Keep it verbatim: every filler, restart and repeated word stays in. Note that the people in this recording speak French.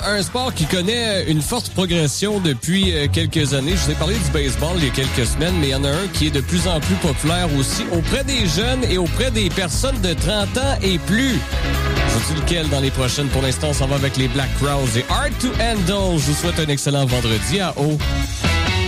un sport qui connaît une forte progression depuis quelques années. Je vous ai parlé du baseball il y a quelques semaines, mais il y en a un qui est de plus en plus populaire aussi auprès des jeunes et auprès des personnes de trente ans et plus. Je vous dis lequel dans les prochaines. Pour l'instant, on s'en va avec les Black Crowes et Hard to Handle. Je vous souhaite un excellent vendredi à O.